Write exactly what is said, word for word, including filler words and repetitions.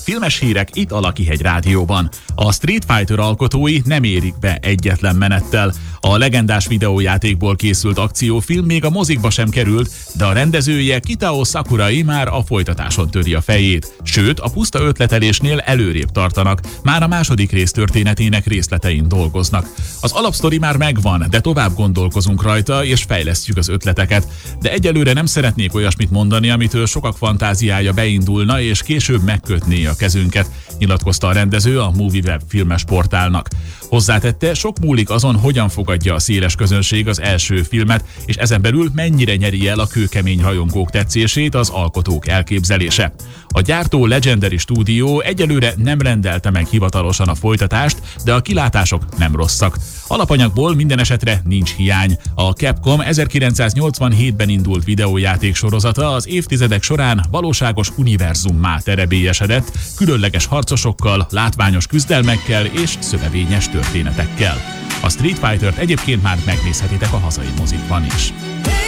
Filmes hírek itt a Lakihegy Rádióban. A Street Fighter alkotói nem érik be egyetlen menettel. A legendás videójátékból készült akciófilm még a mozikba sem került, de a rendezője Kitao Sakurai már a folytatáson töri a fejét. Sőt, a puszta ötletelésnél előrébb tartanak, már a második rész történetének részletein dolgoznak. Az alapsztori már megvan, de tovább gondolkozunk rajta és fejlesztjük az ötleteket. De egyelőre nem szeretnék olyasmit mondani, amitől sokak fantáziája beindulna és később megkötné a kezünket, nyilatkozta a rendező a MovieWeb filmes portálnak. Hozzátette, sok múlik azon, hogyan fogadja a széles közönség az első filmet, és ezen belül mennyire nyeri el a kőkemény rajongók tetszését az alkotók elképzelése. A gyártó Legendary Studio egyelőre nem rendelte meg hivatalosan a folytatást, de a kilátások nem rosszak. Alapanyagból minden esetre nincs hiány. A Capcom ezerkilencszáznyolcvanhétben indult videójáték sorozata az évtizedek során valóságos univerzummá terebélyesedett, különleges harcosokkal, látványos küzdelmekkel és szövevényes történetekkel. A Street Fightert egyébként már megnézhetitek a hazai mozikban is.